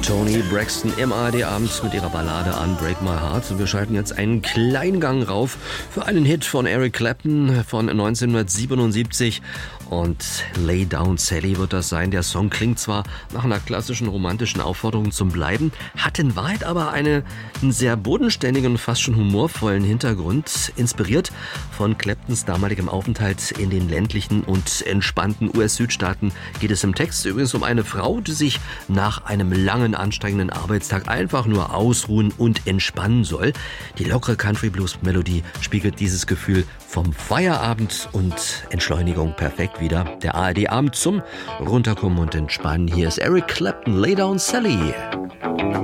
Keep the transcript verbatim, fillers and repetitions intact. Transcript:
Toni Braxton im A R D-Abend mit ihrer Ballade Unbreak My Heart. Und wir schalten jetzt einen kleinen Gang rauf für einen Hit von Eric Clapton von neunzehnhundertsiebenundsiebzig. Und Lay Down Sally wird das sein. Der Song klingt zwar nach einer klassischen romantischen Aufforderung zum Bleiben, hat in Wahrheit aber eine, einen sehr bodenständigen und fast schon humorvollen Hintergrund. Inspiriert von Claptons damaligem Aufenthalt in den ländlichen und entspannten U S-Südstaaten geht es im Text übrigens um eine Frau, die sich nach einem langen, anstrengenden Arbeitstag einfach nur ausruhen und entspannen soll. Die lockere Country-Blues-Melodie spiegelt dieses Gefühl vom Feierabend und Entschleunigung perfekt wieder. Der A R D-Abend zum Runterkommen und Entspannen. Hier ist Eric Clapton, Lay Down Sally.